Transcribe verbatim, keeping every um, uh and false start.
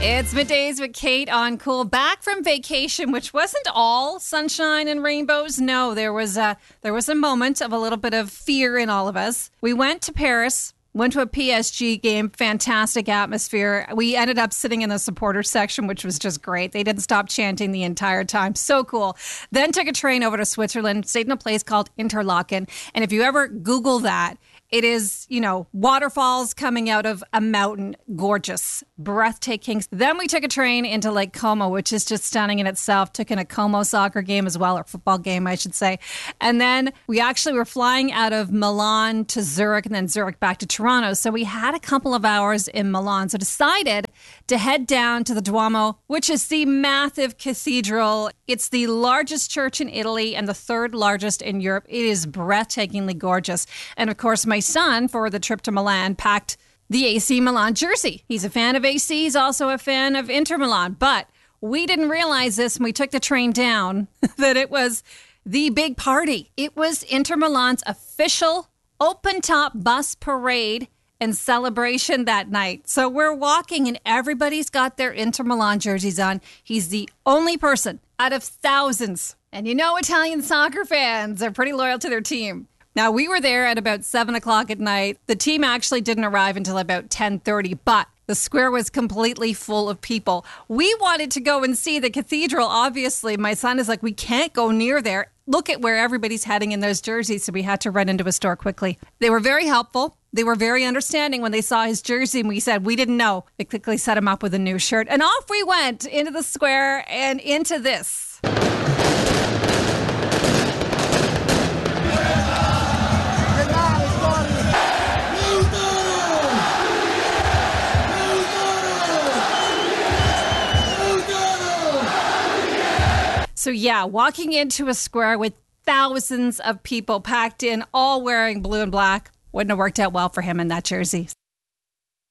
It's Middays with Kate on Cool. Back from vacation, which wasn't all sunshine and rainbows. No, there was a, there was a moment of a little bit of fear in all of us. We went to Paris, went to a P S G game, fantastic atmosphere. We ended up sitting in the supporter section, which was just great. They didn't stop chanting the entire time. So cool. Then took a train over to Switzerland, stayed in a place called Interlaken. And if you ever Google that, it is, you know, waterfalls coming out of a mountain. Gorgeous, breathtaking. Then we took a train into Lake Como, which is just stunning in itself. Took in a Como soccer game as well, or football game, I should say. And then we actually were flying out of Milan to Zurich and then Zurich back to Toronto. So we had a couple of hours in Milan. So decided to head down to the Duomo, which is the massive cathedral. It's the largest church in Italy and the third largest in Europe. It is breathtakingly gorgeous. And of course, my son, for the trip to Milan, packed the A C Milan jersey. He's a fan of A C. He's also a fan of Inter Milan. But we didn't realize this when we took the train down, that it was the big party. It was Inter Milan's official open-top bus parade and celebration that night. So we're walking and everybody's got their Inter Milan jerseys on. He's the only person out of thousands. And you know, Italian soccer fans are pretty loyal to their team. Now, we were there at about seven o'clock at night. The team actually didn't arrive until about ten thirty, but the square was completely full of people. We wanted to go and see the cathedral. Obviously, my son is like, we can't go near there. Look at where everybody's heading in those jerseys. So we had to run into a store quickly. They were very helpful. They were very understanding when they saw his jersey and we said, we didn't know. We quickly set him up with a new shirt. And off we went into the square and into this. So yeah, walking into a square with thousands of people packed in, all wearing blue and black, wouldn't have worked out well for him in that jersey.